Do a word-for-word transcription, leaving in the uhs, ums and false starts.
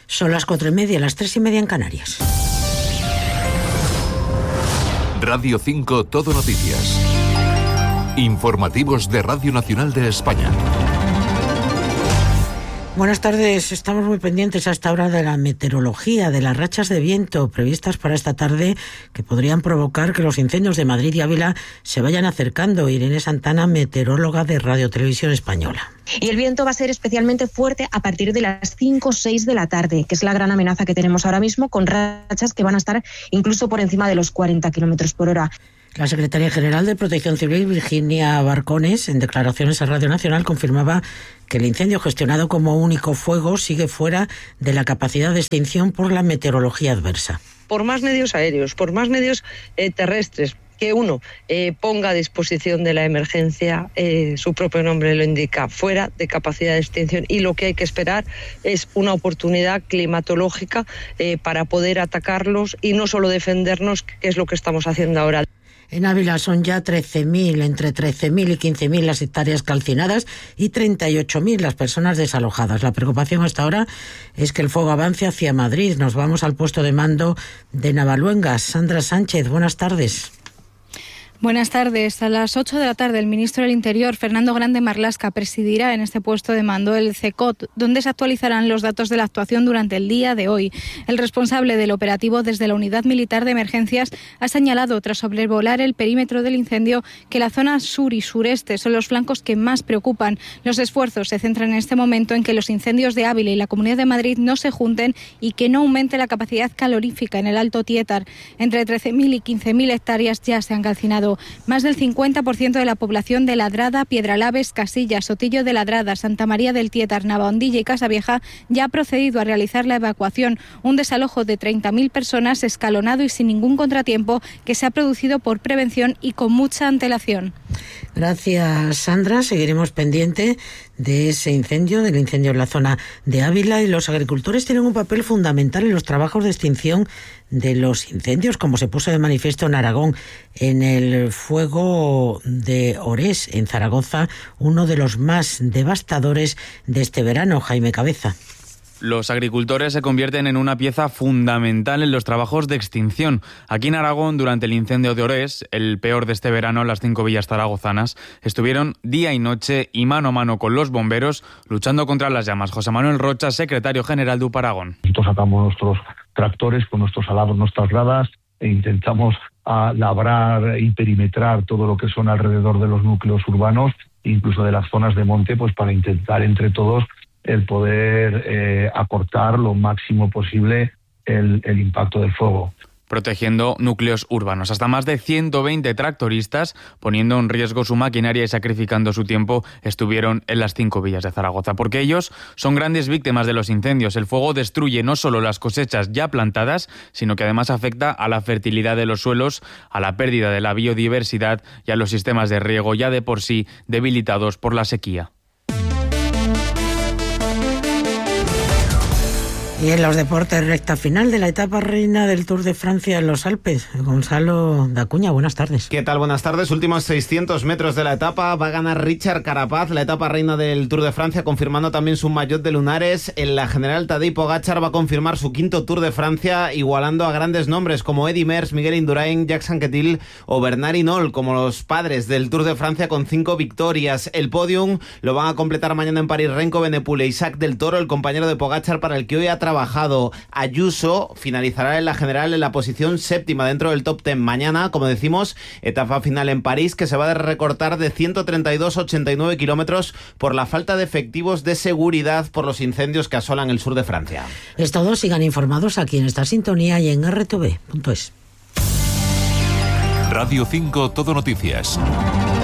Son las cuatro y media, las tres y media en Canarias. Radio cinco Todo Noticias. Informativos de Radio Nacional de España. Buenas tardes, estamos muy pendientes a esta hora de la meteorología, de las rachas de viento previstas para esta tarde que podrían provocar que los incendios de Madrid y Ávila se vayan acercando. Irene Santana, meteoróloga de Radio Televisión Española. Y el viento va a ser especialmente fuerte a partir de las cinco o seis de la tarde, que es la gran amenaza que tenemos ahora mismo, con rachas que van a estar incluso por encima de los cuarenta kilómetros por hora. La secretaria general de Protección Civil, Virginia Barcones, en declaraciones a Radio Nacional, confirmaba que el incendio gestionado como único fuego sigue fuera de la capacidad de extinción por la meteorología adversa. Por más medios aéreos, por más medios eh, terrestres, que uno eh, ponga a disposición de la emergencia, eh, su propio nombre lo indica, fuera de capacidad de extinción, y lo que hay que esperar es una oportunidad climatológica eh, para poder atacarlos y no solo defendernos, que es lo que estamos haciendo ahora. En Ávila son ya trece mil, entre trece mil y quince mil las hectáreas calcinadas y treinta y ocho mil las personas desalojadas. La preocupación hasta ahora es que el fuego avance hacia Madrid. Nos vamos al puesto de mando de Navaluengas. Sandra Sánchez, buenas tardes. Buenas tardes. A las ocho de la tarde, el ministro del Interior, Fernando Grande Marlaska, presidirá en este puesto de mando el C E C O T, donde se actualizarán los datos de la actuación durante el día de hoy. El responsable del operativo desde la Unidad Militar de Emergencias ha señalado, tras sobrevolar el perímetro del incendio, que la zona sur y sureste son los flancos que más preocupan. Los esfuerzos se centran en este momento en que los incendios de Ávila y la Comunidad de Madrid no se junten y que no aumente la capacidad calorífica en el Alto Tietar. Entre trece mil y quince mil hectáreas ya se han calcinado. Más del cincuenta por ciento de la población de Ladrada, Piedralaves, Casillas, Sotillo de Ladrada, Santa María del Tietar, Navahondilla y Casavieja ya ha procedido a realizar la evacuación. Un desalojo de treinta mil personas escalonado y sin ningún contratiempo, que se ha producido por prevención y con mucha antelación. Gracias, Sandra. Seguiremos pendiente de ese incendio, del incendio en la zona de Ávila, y los agricultores tienen un papel fundamental en los trabajos de extinción de los incendios, como se puso de manifiesto en Aragón, en el fuego de Orés, en Zaragoza, uno de los más devastadores de este verano. Jaime Cabeza. Los agricultores se convierten en una pieza fundamental en los trabajos de extinción. Aquí en Aragón, durante el incendio de Orés, el peor de este verano, las cinco villas zaragozanas estuvieron día y noche y mano a mano con los bomberos luchando contra las llamas. José Manuel Rocha, secretario general de Uparagón. Nosotros sacamos nuestros tractores con nuestros alados, nuestras gradas, e intentamos a labrar y perimetrar todo lo que son alrededor de los núcleos urbanos, incluso de las zonas de monte, pues para intentar entre todos el poder eh, acortar lo máximo posible el, el impacto del fuego. Protegiendo núcleos urbanos. Hasta más de ciento veinte tractoristas, poniendo en riesgo su maquinaria y sacrificando su tiempo, estuvieron en las cinco villas de Zaragoza, porque ellos son grandes víctimas de los incendios. El fuego destruye no solo las cosechas ya plantadas, sino que además afecta a la fertilidad de los suelos, a la pérdida de la biodiversidad y a los sistemas de riego ya de por sí debilitados por la sequía. Y en los deportes, recta final de la etapa reina del Tour de Francia en los Alpes. Gonzalo Dacuña, buenas tardes. ¿Qué tal? Buenas tardes. Últimos seiscientos metros de la etapa. Va a ganar Richard Carapaz, la etapa reina del Tour de Francia, confirmando también su maillot de lunares. En la general, Tadej Pogačar va a confirmar su quinto Tour de Francia, igualando a grandes nombres como Eddy Merckx, Miguel Indurain, Jacques Anquetil o Bernard Hinault, como los padres del Tour de Francia, con cinco victorias. El podium lo van a completar mañana en París Renko Benepul e Isaac del Toro, el compañero de Pogačar, para el que hoy ha trabajado. Ayuso finalizará en la general en la posición séptima dentro del top ten. Mañana, como decimos, etapa final en París, que se va a recortar de ciento treinta y dos a ochenta y nueve kilómetros por la falta de efectivos de seguridad por los incendios que asolan el sur de Francia. Es todo. Sigan informados aquí en esta sintonía y en erre te ve punto es. Radio cinco Todo Noticias.